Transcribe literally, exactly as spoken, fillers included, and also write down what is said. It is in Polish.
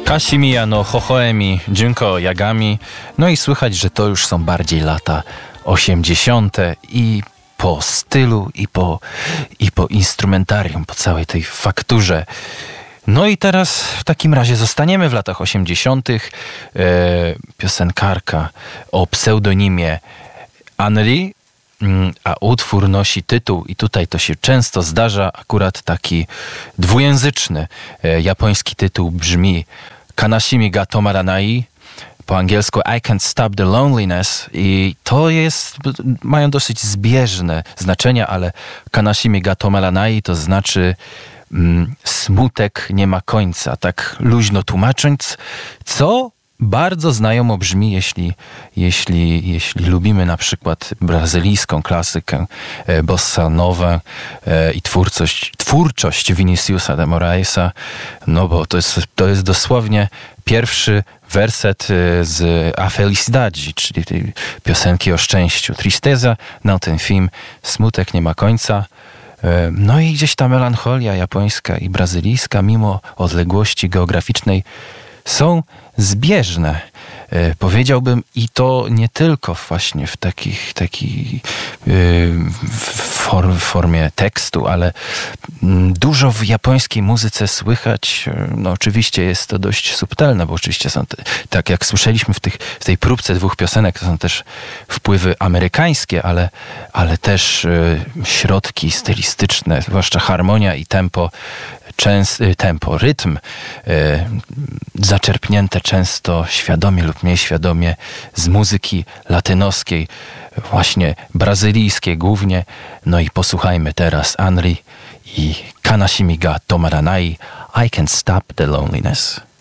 Kashimiya no Hohoemi, Junko Yagami. No i słychać, że to już są bardziej lata osiemdziesiąte i po stylu, i po, i po instrumentarium, po całej tej fakturze. No i teraz w takim razie zostaniemy w latach osiemdziesiątych. E, piosenkarka o pseudonimie Anri, a utwór nosi tytuł, i tutaj to się często zdarza, akurat taki dwujęzyczny. E, japoński tytuł brzmi Kanashimi ga tomaranai, po angielsku I Can't Stop the Loneliness, i to jest, mają dosyć zbieżne znaczenia, ale Kanashimi ga tomaranai to znaczy mm, smutek nie ma końca, tak luźno tłumacząc, co bardzo znajomo brzmi, jeśli, jeśli, jeśli lubimy na przykład brazylijską klasykę, e, bossa nova e, i twórczość, twórczość Viniciusa de Moraesa, no bo to jest, to jest dosłownie pierwszy werset z A Felicidade, czyli tej piosenki o szczęściu. Tristeza, no ten film, smutek nie ma końca. E, no i gdzieś ta melancholia japońska i brazylijska, mimo odległości geograficznej, są zbieżne, e, powiedziałbym, i to nie tylko właśnie w takich, takiej e, form, formie tekstu, ale m, dużo w japońskiej muzyce słychać. E, no oczywiście jest to dość subtelne, bo oczywiście są, te, tak jak słyszeliśmy w, tych, w tej próbce dwóch piosenek, to są też wpływy amerykańskie, ale, ale też e, środki stylistyczne, zwłaszcza harmonia i tempo, Częst, tempo, rytm e, zaczerpnięte często świadomie lub nieświadomie z muzyki latynoskiej, właśnie brazylijskiej głównie. No i posłuchajmy teraz Anri i Kanashimi ga tomaranai, I Can't Stop the Loneliness.